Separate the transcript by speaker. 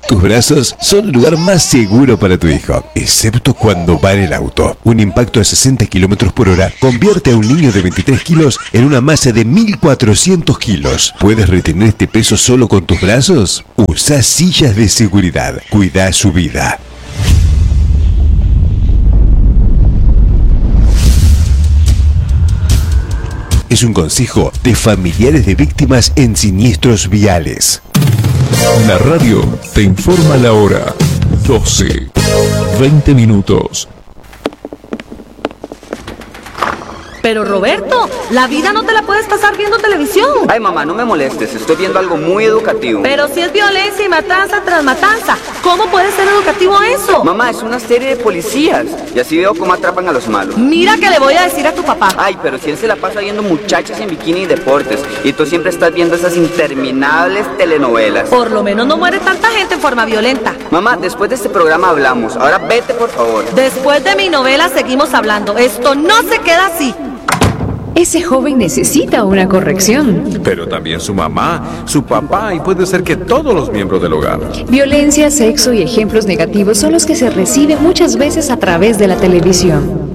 Speaker 1: Tus brazos son el lugar más seguro para tu hijo, excepto cuando va en el auto. Un impacto a 60 km por hora convierte a un niño de 23 kilos en una masa de 1400 kilos. ¿Puedes retener este peso solo con tus brazos? Usa sillas de seguridad. Cuida su vida. Es un consejo de familiares de víctimas en siniestros viales.
Speaker 2: La radio te informa la hora. 12:20 minutos.
Speaker 3: Pero Roberto, la vida no te la puedes pasar viendo televisión.
Speaker 4: Ay, mamá, no me molestes, estoy viendo algo muy educativo.
Speaker 3: Pero si es violencia y matanza tras matanza, ¿cómo puede ser educativo eso?
Speaker 4: Mamá, es una serie de policías y así veo cómo atrapan a los malos.
Speaker 3: Mira que le voy a decir a tu papá.
Speaker 4: Ay, pero si él se la pasa viendo muchachas en bikini y deportes y tú siempre estás viendo esas interminables telenovelas.
Speaker 3: Por lo menos no muere tanta gente en forma violenta.
Speaker 4: Mamá, después de este programa hablamos, ahora vete por favor.
Speaker 3: Después de mi novela seguimos hablando, esto no se queda así.
Speaker 5: Ese joven necesita una corrección.
Speaker 6: Pero también su mamá, su papá y puede ser que todos los miembros del hogar.
Speaker 5: Violencia, sexo y ejemplos negativos son los que se reciben muchas veces a través de la televisión.